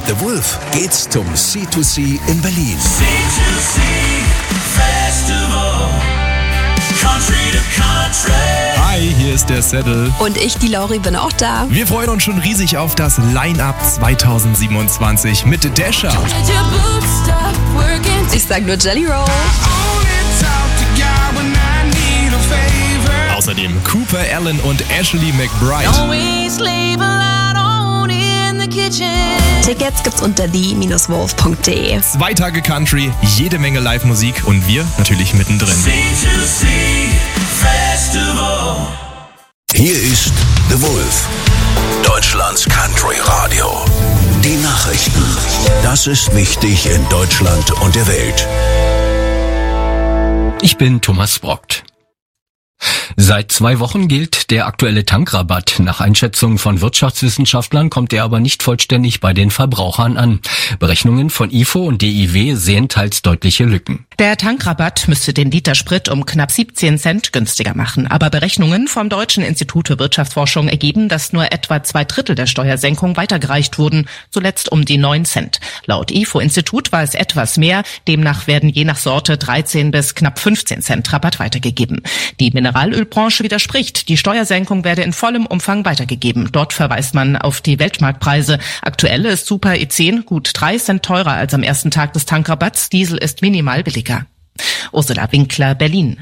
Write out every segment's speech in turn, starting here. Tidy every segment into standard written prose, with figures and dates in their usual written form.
The Wolf geht's zum C2C in Berlin. C2C Festival, Country to Country. Hi, hier ist der Saddle. Und ich, die Lauri, bin auch da. Wir freuen uns schon riesig auf das Line-Up 2027 mit Dasher. Ich sag nur Jelly Roll. Außerdem Cooper Allen und Ashley McBride. Tickets gibt's unter the-wolf.de. 2 Tage Country, jede Menge Live-Musik und wir natürlich mittendrin. C2C Festival. Hier ist The Wolf, Deutschlands Country Radio. Die Nachrichten. Das ist wichtig in Deutschland und der Welt. Ich bin Thomas Brockt. Seit 2 Wochen gilt der aktuelle Tankrabatt. Nach Einschätzung von Wirtschaftswissenschaftlern kommt er aber nicht vollständig bei den Verbrauchern an. Berechnungen von IFO und DIW sehen teils deutliche Lücken. Der Tankrabatt müsste den Liter Sprit um knapp 17 Cent günstiger machen. Aber Berechnungen vom Deutschen Institut für Wirtschaftsforschung ergeben, dass nur etwa 2/3 der Steuersenkung weitergereicht wurden, zuletzt um die 9 Cent. Laut IFO-Institut war es etwas mehr. Demnach werden je nach Sorte 13 bis knapp 15 Cent Rabatt weitergegeben. Die Mineralölbranche widerspricht. Die Steuersenkung werde in vollem Umfang weitergegeben. Dort verweist man auf die Weltmarktpreise. Aktuell ist Super E10 gut 3 Cent teurer als am ersten Tag des Tankrabatts. Diesel ist minimal billiger. Ursula Winkler, Berlin.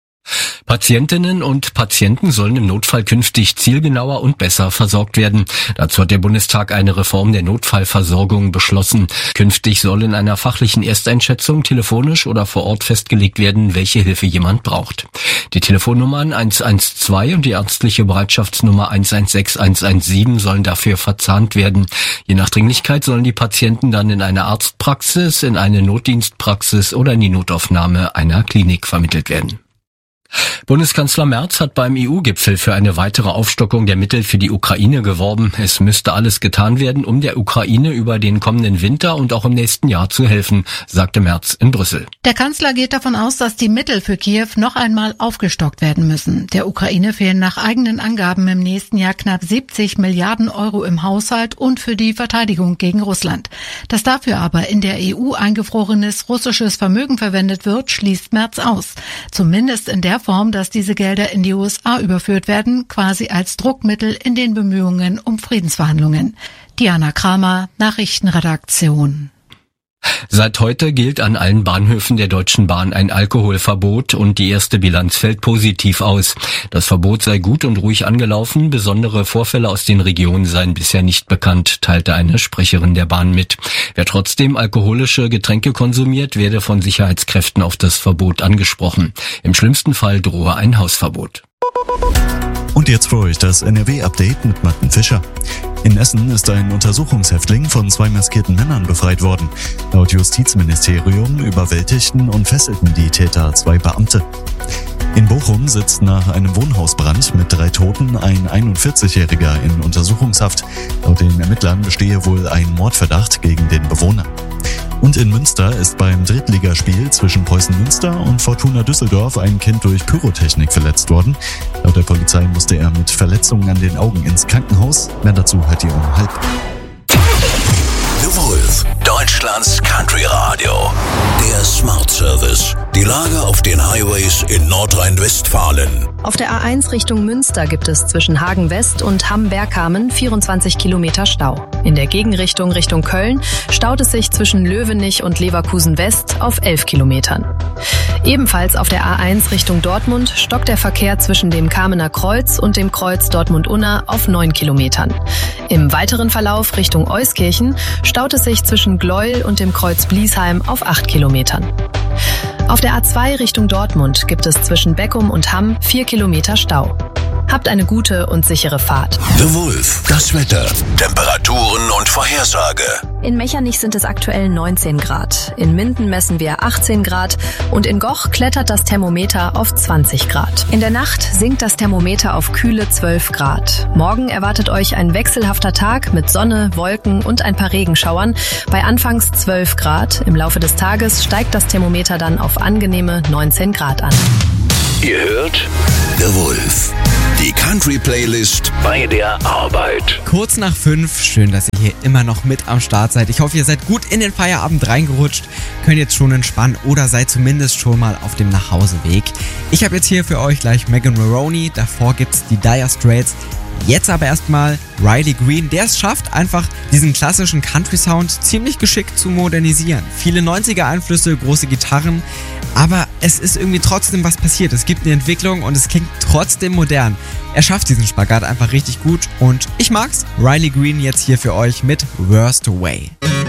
Patientinnen und Patienten sollen im Notfall künftig zielgenauer und besser versorgt werden. Dazu hat der Bundestag eine Reform der Notfallversorgung beschlossen. Künftig soll in einer fachlichen Ersteinschätzung telefonisch oder vor Ort festgelegt werden, welche Hilfe jemand braucht. Die Telefonnummern 112 und die ärztliche Bereitschaftsnummer 116 117 sollen dafür verzahnt werden. Je nach Dringlichkeit sollen die Patienten dann in eine Arztpraxis, in eine Notdienstpraxis oder in die Notaufnahme einer Klinik vermittelt werden. Bundeskanzler Merz hat beim EU-Gipfel für eine weitere Aufstockung der Mittel für die Ukraine geworben. Es müsste alles getan werden, um der Ukraine über den kommenden Winter und auch im nächsten Jahr zu helfen, sagte Merz in Brüssel. Der Kanzler geht davon aus, dass die Mittel für Kiew noch einmal aufgestockt werden müssen. Der Ukraine fehlen nach eigenen Angaben im nächsten Jahr knapp 70 Milliarden Euro im Haushalt und für die Verteidigung gegen Russland. Dass dafür aber in der EU eingefrorenes russisches Vermögen verwendet wird, schließt Merz aus. Zumindest in der Form, dass diese Gelder in die USA überführt werden, quasi als Druckmittel in den Bemühungen um Friedensverhandlungen. Diana Kramer, Nachrichtenredaktion. Seit heute gilt an allen Bahnhöfen der Deutschen Bahn ein Alkoholverbot und die erste Bilanz fällt positiv aus. Das Verbot sei gut und ruhig angelaufen, besondere Vorfälle aus den Regionen seien bisher nicht bekannt, teilte eine Sprecherin der Bahn mit. Wer trotzdem alkoholische Getränke konsumiert, werde von Sicherheitskräften auf das Verbot angesprochen. Im schlimmsten Fall drohe ein Hausverbot. Und jetzt für euch das NRW-Update mit Martin Fischer. In Essen ist ein Untersuchungshäftling von 2 maskierten Männern befreit worden. Laut Justizministerium überwältigten und fesselten die Täter 2 Beamte. In Bochum sitzt nach einem Wohnhausbrand mit 3 Toten ein 41-Jähriger in Untersuchungshaft. Laut den Ermittlern bestehe wohl ein Mordverdacht gegen den Bewohner. Und in Münster ist beim Drittligaspiel zwischen Preußen Münster und Fortuna Düsseldorf ein Kind durch Pyrotechnik verletzt worden. Laut der Polizei musste er mit Verletzungen an den Augen ins Krankenhaus. Mehr dazu hört ihr um 12:30. The Wolf, Deutschlands Country Radio. Der Smart Service. Die Lage auf den Highways in Nordrhein-Westfalen. Auf der A1 Richtung Münster gibt es zwischen Hagen West und Hamm-Bergkamen 24 Kilometer Stau. In der Gegenrichtung Richtung Köln staut es sich zwischen Löwenich und Leverkusen West auf 11 Kilometern. Ebenfalls auf der A1 Richtung Dortmund stockt der Verkehr zwischen dem Kamener Kreuz und dem Kreuz Dortmund-Unna auf 9 Kilometern. Im weiteren Verlauf Richtung Euskirchen staut es sich zwischen Gleuel und dem Kreuz Bliesheim auf 8 Kilometern. Auf der A2 Richtung Dortmund gibt es zwischen Beckum und Hamm 4 Kilometer Stau. Habt eine gute und sichere Fahrt. The Wolf, das Wetter, Temperaturen und Vorhersage. In Mechernich sind es aktuell 19 Grad. In Minden messen wir 18 Grad und in Goch klettert das Thermometer auf 20 Grad. In der Nacht sinkt das Thermometer auf kühle 12 Grad. Morgen erwartet euch ein wechselhafter Tag mit Sonne, Wolken und ein paar Regenschauern bei anfangs 12 Grad. Im Laufe des Tages steigt das Thermometer dann auf angenehme 19 Grad an. Ihr hört The Wolf. Die Country-Playlist bei der Arbeit. Kurz nach 5, schön, dass ihr hier immer noch mit am Start seid. Ich hoffe, ihr seid gut in den Feierabend reingerutscht, könnt jetzt schon entspannen oder seid zumindest schon mal auf dem Nachhauseweg. Ich habe jetzt hier für euch gleich Megan Moroney, davor gibt's die Dire Straits. Jetzt aber erstmal Riley Green, der es schafft, einfach diesen klassischen Country-Sound ziemlich geschickt zu modernisieren. Viele 90er-Einflüsse, große Gitarren, aber es ist irgendwie trotzdem was passiert. Es gibt eine Entwicklung und es klingt trotzdem modern. Er schafft diesen Spagat einfach richtig gut und ich mag's. Riley Green jetzt hier für euch mit Worst Way.